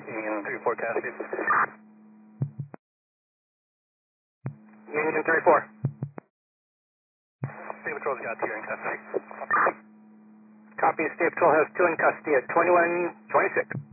Union 3-4 custody. Union 3-4. State Patrol's got 2 in custody. Copy. State Patrol has 2 in custody at 2126.